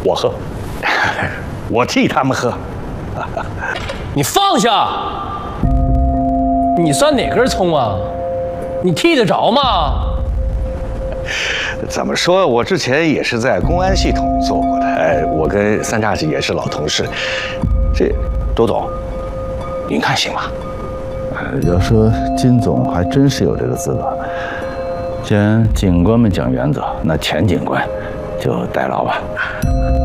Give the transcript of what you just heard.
我喝，我替他们喝。 你放下！你算哪根葱啊？你替得着吗？ 怎么说？我之前也是在公安系统做过的，我跟三叉戟也是老同事。这多总，您看行吗？ 要说金总还真是有这个资格。既然警官们讲原则，那钱警官就代劳吧。